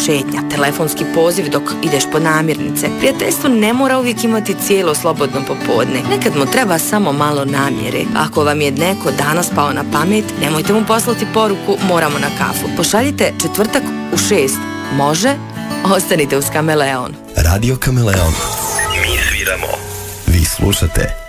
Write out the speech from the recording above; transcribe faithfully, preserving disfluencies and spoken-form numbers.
šetnja, telefonski poziv dok ideš po namirnice. Prijateljstvo ne mora uvijek imati cijelo slobodno popodne. Nekad mu treba samo malo namjere. Ako vam je neko danas pao na pamet, nemojte mu poslati poruku moramo na kafu. Pošaljite četvrtak u šest. Može? Ostanite uz Kameleon. Radio Kameleon. Mi sviramo. Vi slušate.